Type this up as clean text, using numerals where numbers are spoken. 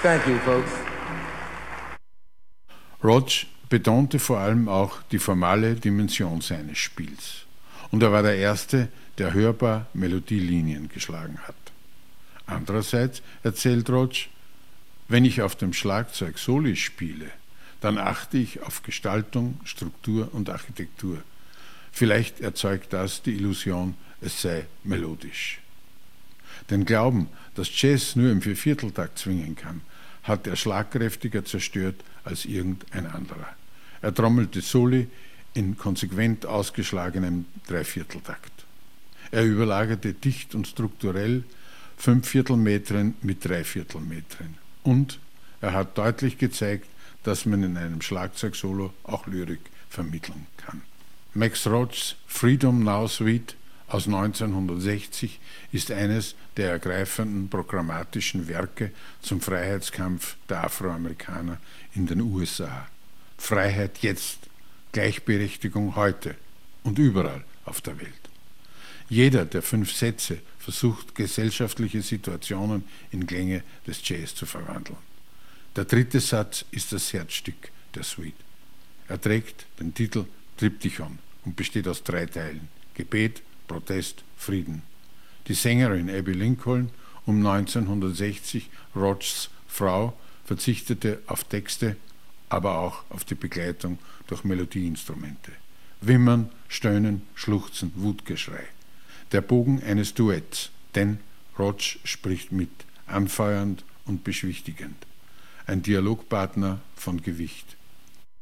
Thank you, folks. Roach betonte vor allem auch die formale Dimension seines Spiels. Und er war der Erste, der hörbar Melodielinien geschlagen hat. Andererseits erzählt Roach, wenn ich auf dem Schlagzeug Soli spiele, dann achte ich auf Gestaltung, Struktur und Architektur. Vielleicht erzeugt das die Illusion, es sei melodisch. Den Glauben, dass Jazz nur im Viervierteltakt zwingen kann, hat er schlagkräftiger zerstört als irgendein anderer. Er trommelte Soli in konsequent ausgeschlagenem Dreivierteltakt. Er überlagerte dicht und strukturell Fünfviertelmetren mit Dreiviertelmetren. Und er hat deutlich gezeigt, dass man in einem Schlagzeugsolo auch Lyrik vermitteln kann. Max Roachs Freedom Now Suite aus 1960 ist eines der ergreifenden programmatischen Werke zum Freiheitskampf der Afroamerikaner in den USA. Freiheit jetzt, Gleichberechtigung heute und überall auf der Welt. Jeder der 5 Sätze versucht, gesellschaftliche Situationen in Klänge des Jazz zu verwandeln. Der 3. Satz ist das Herzstück der Suite. Er trägt den Titel Triptychon und besteht aus 3 Teilen: Gebet, Protest, Frieden. Die Sängerin Abbey Lincoln, um 1960 Roachs Frau, verzichtete auf Texte, aber auch auf die Begleitung durch Melodieinstrumente. Wimmern, Stöhnen, Schluchzen, Wutgeschrei. Der Bogen eines Duetts, denn Roach spricht mit, anfeuernd und beschwichtigend. Ein Dialogpartner von Gewicht.